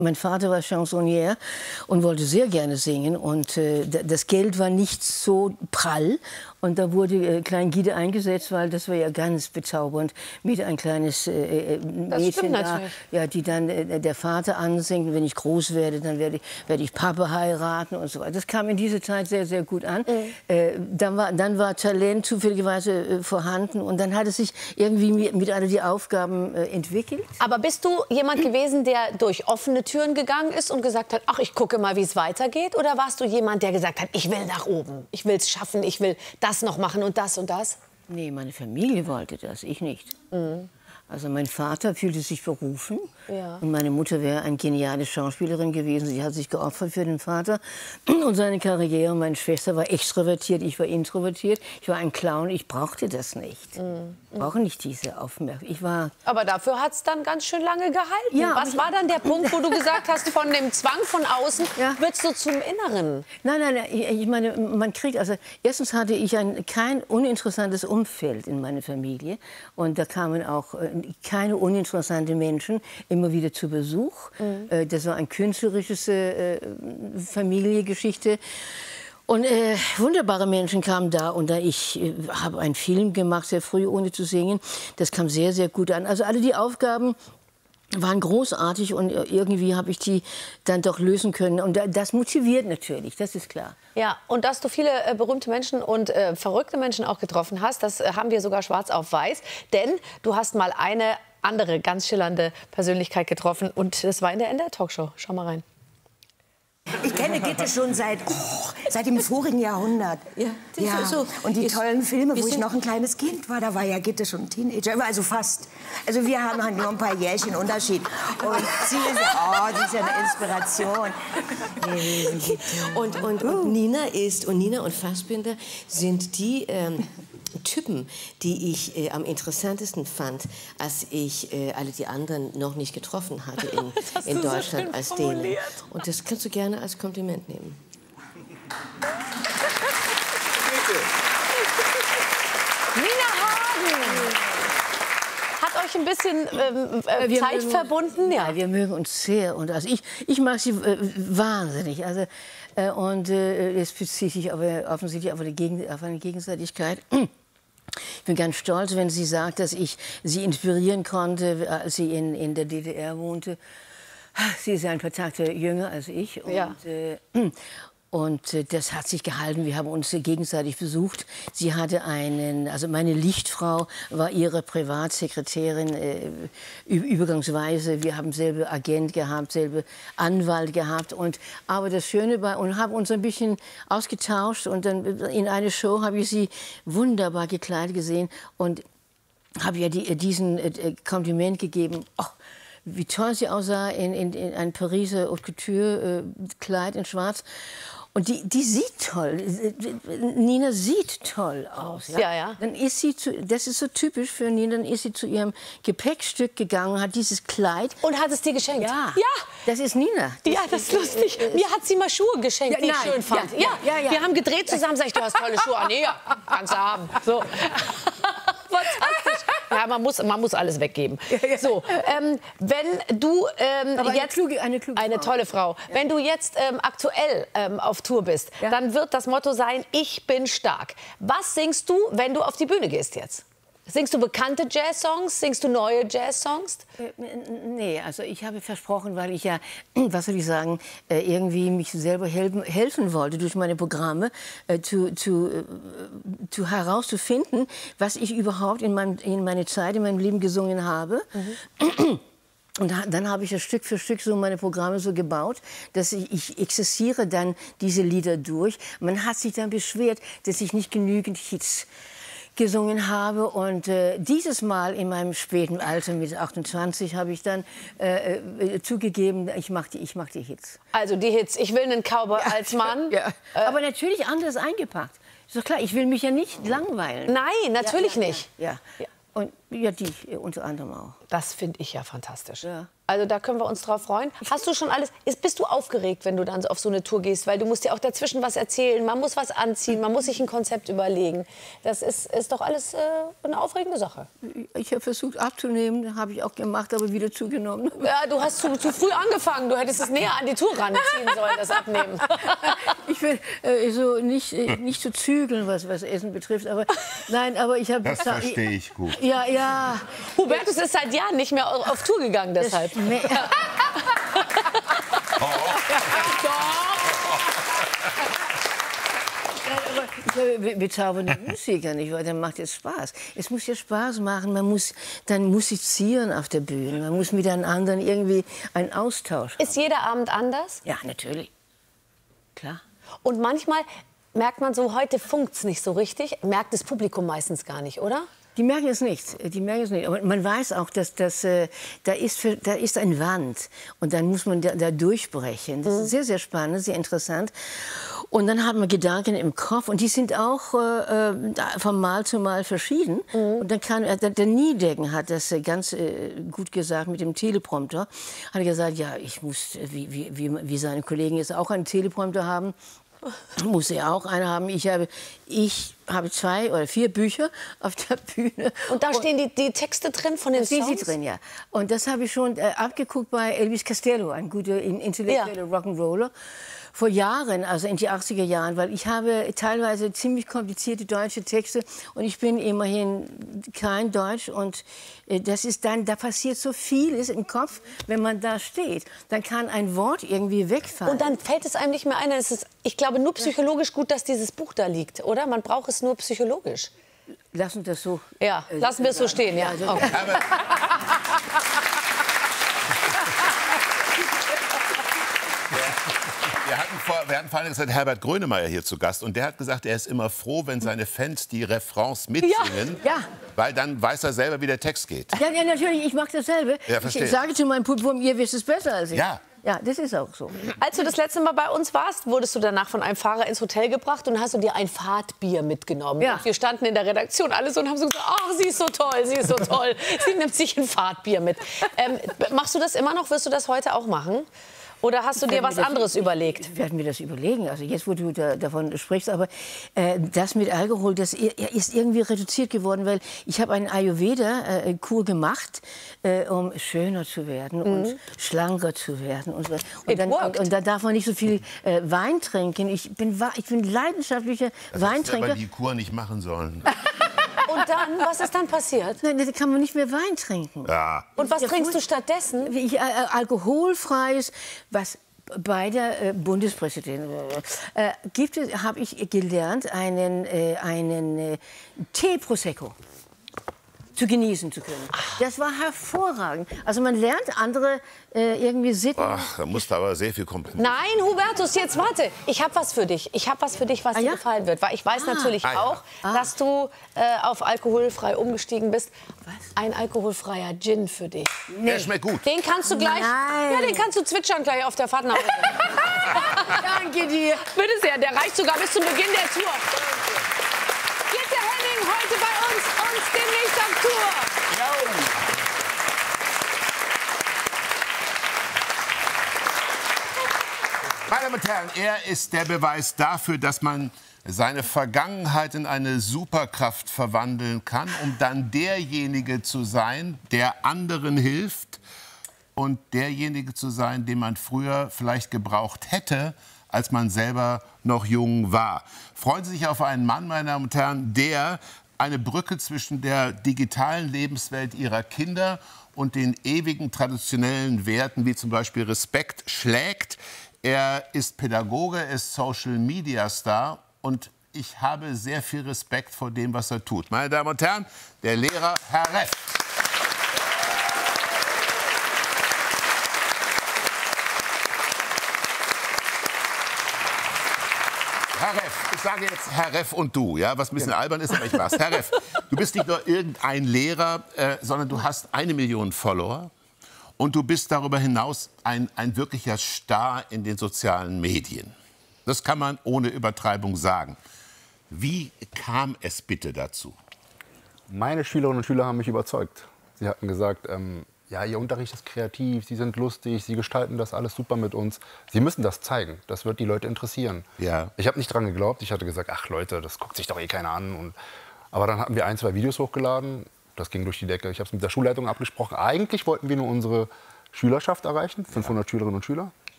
Mein Vater war Chansonnier und wollte sehr gerne singen. Und das Geld war nicht so prall. Und da wurde Klein Gide eingesetzt, weil das war ja ganz bezaubernd, mit ein kleines Mädchen da, ja, die dann der Vater ansingt. Und wenn ich groß werde, dann werde ich Papa heiraten und so weiter. Das kam in dieser Zeit sehr, sehr gut an. Dann war Talent zufälligerweise vorhanden. Und dann hat es sich irgendwie mit all die Aufgaben entwickelt. Aber bist du jemand gewesen, der durch offene Türen gegangen ist und gesagt hat, ach, ich gucke mal, wie es weitergeht? Oder warst du jemand, der gesagt hat, ich will nach oben, ich will es schaffen, ich will das noch machen und das und das? Nee, meine Familie wollte das, ich nicht. Also mein Vater fühlte sich berufen, ja. Und meine Mutter wäre eine geniale Schauspielerin gewesen. Sie hat sich geopfert für den Vater und seine Karriere. Meine Schwester war extrovertiert, ich war introvertiert. Ich war ein Clown, ich brauchte das nicht. Ich brauche nicht diese Aufmerksamkeit. Aber dafür hat es dann ganz schön lange gehalten. Ja, was war dann der Punkt, wo du gesagt hast, von dem Zwang von außen wird's so zum Inneren? Nein, ich meine, man kriegt, also erstens hatte ich kein uninteressantes Umfeld in meiner Familie. Und da kamen auch keine uninteressanten Menschen immer wieder zu Besuch. Das war eine künstlerische Familiengeschichte. Und wunderbare Menschen kamen da. Und ich habe einen Film gemacht, sehr früh, ohne zu singen. Das kam sehr, sehr gut an. Also alle die Aufgaben waren großartig und irgendwie habe ich die dann doch lösen können. Und das motiviert natürlich, das ist klar. Ja, und dass du viele berühmte Menschen und verrückte Menschen auch getroffen hast, das haben wir sogar schwarz auf weiß. Denn du hast mal eine andere ganz schillernde Persönlichkeit getroffen und das war in der NDR-Talkshow. Schau mal rein. Ich kenne Gitte schon seit dem vorigen Jahrhundert. Ja, so. Und die tollen Filme, wo ich noch ein kleines Kind war, da war ja Gitte schon Teenager, also fast. Also wir haben halt nur ein paar Jährchen Unterschied. Und sie ist ja eine Inspiration. Und Nina und Fassbinder sind die Typen, die ich am interessantesten fand, als ich alle die anderen noch nicht getroffen hatte in Deutschland als denen. Und das kannst du gerne als Kompliment nehmen. Nina Hagen hat euch ein bisschen Zeit verbunden? Ja, wir mögen uns sehr. Und also ich mag sie wahnsinnig. Also, es bezieht sich aber offensichtlich auf eine Gegenseitigkeit. Ich bin ganz stolz, wenn sie sagt, dass ich sie inspirieren konnte, als sie in der DDR wohnte. Sie ist ja ein paar Tage jünger als ich. Und das hat sich gehalten. Wir haben uns gegenseitig besucht. Sie hatte also meine Lichtfrau war ihre Privatsekretärin übergangsweise. Wir haben selber Agent gehabt, selber Anwalt gehabt. Aber das Schöne war, und haben uns ein bisschen ausgetauscht. Und dann in einer Show habe ich sie wunderbar gekleidet gesehen und habe ihr diesen Kompliment gegeben. Oh, wie toll sie aussah in ein Pariser Haute Couture Kleid in Schwarz. Und die sieht toll. Nina sieht toll aus. Ja? Dann ist sie das ist so typisch für Nina. Dann ist sie zu ihrem Gepäckstück gegangen, hat dieses Kleid. Und hat es dir geschenkt? Ja. Das ist Nina. Ja, das ist lustig. Mir hat sie mal Schuhe geschenkt, die ich schön fand. Ja. Wir haben gedreht zusammen. Sag ich, du hast tolle Schuhe. Ah, nee, kannst du haben. So. Fantastisch. Ja, man muss alles weggeben. So, wenn du jetzt eine tolle Frau, wenn du jetzt aktuell auf Tour bist, dann wird das Motto sein: Ich bin stark. Was singst du, wenn du auf die Bühne gehst jetzt? Singst du bekannte Jazz-Songs? Singst du neue Jazz-Songs? Nee, also ich habe versprochen, weil ich ja, was soll ich sagen, irgendwie mich selber helfen wollte durch meine Programme, herauszufinden, was ich überhaupt in meiner Zeit, in meinem Leben gesungen habe. Und dann habe ich das Stück für Stück so meine Programme so gebaut, dass ich exerziere dann diese Lieder durch. Man hat sich dann beschwert, dass ich nicht genügend Hits gesungen habe. Und dieses Mal in meinem späten Alter mit 28 habe ich dann zugegeben, ich mach die Hits. Also die Hits. Ich will einen Cowboy als Mann. Aber natürlich anders eingepackt. Ist doch klar, ich will mich ja nicht langweilen. Nein, natürlich nicht. Ja. Und Ja, die unter anderem auch. Das finde ich ja fantastisch. Ja. Also da können wir uns drauf freuen. Hast du schon alles? Bist du aufgeregt, wenn du dann auf so eine Tour gehst? Weil du musst ja auch dazwischen was erzählen. Man muss was anziehen, man muss sich ein Konzept überlegen. Das ist doch alles eine aufregende Sache. Ich habe versucht abzunehmen, habe ich auch gemacht, aber wieder zugenommen. Ja, du hast zu früh angefangen. Du hättest es näher an die Tour ranziehen sollen, das Abnehmen. Ich will so nicht zu zügeln, was Essen betrifft. Aber nein, aber ich habe... Das verstehe ich gut. Ja, ja. Hubertus ist seit Jahren nicht mehr auf Tour gegangen, deshalb. Ich habe bezaubernde Musiker, nicht wahr? Dann macht es Spaß. Es muss ja Spaß machen. Man muss dann musizieren auf der Bühne. Man muss mit den anderen irgendwie einen Austausch haben. Ist jeder Abend anders? Ja, natürlich. Klar. Und manchmal merkt man so, heute funkt's nicht so richtig. Merkt das Publikum meistens gar nicht, oder? Die merken es nicht. Die merken es nicht. Aber man weiß auch, dass da ist eine Wand. Und dann muss man da durchbrechen. Das ist sehr, sehr spannend, sehr interessant. Und dann hat man Gedanken im Kopf. Und die sind auch von Mal zu Mal verschieden. Und dann kann der Niedecken hat das ganz gut gesagt mit dem Teleprompter. Hat er gesagt, ja, ich muss, wie seine Kollegen jetzt auch einen Teleprompter haben, muss er auch einen haben. Ich habe 2 oder 4 Bücher auf der Bühne. Und da stehen die Texte drin von den Songs? Die drin, ja. Und das habe ich schon abgeguckt bei Elvis Costello, ein guter intellektueller Rock'n'Roller. Vor Jahren, also in die 80er Jahren, weil ich habe teilweise ziemlich komplizierte deutsche Texte und ich bin immerhin kein Deutsch und das ist dann, da passiert so vieles im Kopf, wenn man da steht. Dann kann ein Wort irgendwie wegfallen. Und dann fällt es einem nicht mehr ein. Es ist, ich glaube, nur psychologisch gut, dass dieses Buch da liegt, oder? Man braucht es nur psychologisch. Lassen das so. Ja, lassen wir es so stehen, ja. Okay. Wir hatten vorhin gesagt, Herbert Grönemeyer hier zu Gast. Und der hat gesagt, er ist immer froh, wenn seine Fans die Refrains mitsingen. Ja. Weil dann weiß er selber, wie der Text geht. Ja, natürlich, ich mache dasselbe. Ja, ich sage zu meinem Publikum, ihr wisst es besser als ich. Ja. Ja, das ist auch so. Als du das letzte Mal bei uns warst, wurdest du danach von einem Fahrer ins Hotel gebracht und hast du dir ein Fahrtbier mitgenommen. Ja. Und wir standen in der Redaktion alle so und haben so gesagt, ach, sie ist so toll, sie ist so toll. Sie nimmt sich ein Fahrtbier mit. Machst du das immer noch? Wirst du das heute auch machen? Oder hast du dir was anderes überlegt? Ich werde mir das überlegen, also jetzt, wo du davon sprichst. Aber das mit Alkohol, das ist irgendwie reduziert geworden, weil ich habe eine Ayurveda-Kur gemacht, um schöner zu werden und schlanker zu werden. Und da darf man nicht so viel Wein trinken. Ich bin leidenschaftlicher Weintrinker. Aber die Kur nicht machen sollen. Und dann, was ist dann passiert? Nein, da kann man nicht mehr Wein trinken. Ja. Und was trinkst du stattdessen? Alkoholfreies, was bei der Bundespräsidentin gibt es, habe ich gelernt, einen Tee Prosecco zu genießen zu können. Das war hervorragend. Also man lernt andere irgendwie Sitten. Ach, da musst du aber sehr viel komprimieren. Nein, Hubertus, jetzt warte. Ich habe was für dich. Ich habe was für dich, was dir gefallen wird. Weil ich weiß natürlich auch, dass du auf alkoholfrei umgestiegen bist. Was? Ein alkoholfreier Gin für dich. Der schmeckt gut. Den kannst du gleich, den kannst du zwitschern gleich auf der Fahrt nach Hause. Danke dir. Bitte sehr, der reicht sogar bis zum Beginn der Tour. Gitte Henning heute bei uns und demnächst auf Tour. Meine Damen und Herren, er ist der Beweis dafür, dass man seine Vergangenheit in eine Superkraft verwandeln kann, um dann derjenige zu sein, der anderen hilft und derjenige zu sein, den man früher vielleicht gebraucht hätte, als man selber noch jung war. Freuen Sie sich auf einen Mann, meine Damen und Herren, der eine Brücke zwischen der digitalen Lebenswelt Ihrer Kinder und den ewigen traditionellen Werten, wie zum Beispiel Respekt, schlägt. Er ist Pädagoge, er ist Social-Media-Star und ich habe sehr viel Respekt vor dem, was er tut. Meine Damen und Herren, der Lehrer Herr Reff. Herr Reff, ich sage jetzt Herr Reff und du, ja, was ein bisschen albern ist, aber ich war's. Herr Reff, du bist nicht nur irgendein Lehrer, sondern du hast 1 Million Follower. Und du bist darüber hinaus ein wirklicher Star in den sozialen Medien. Das kann man ohne Übertreibung sagen. Wie kam es bitte dazu? Meine Schülerinnen und Schüler haben mich überzeugt. Sie hatten gesagt, ja, Ihr Unterricht ist kreativ, Sie sind lustig, Sie gestalten das alles super mit uns. Sie müssen das zeigen, das wird die Leute interessieren. Ja. Ich habe nicht dran geglaubt, ich hatte gesagt, ach Leute, das guckt sich doch eh keiner an. Aber dann hatten wir 1, 2 Videos hochgeladen, das ging durch die Decke. Ich habe es mit der Schulleitung abgesprochen. Eigentlich wollten wir nur unsere Schülerschaft erreichen, 500 Schülerinnen und Schüler.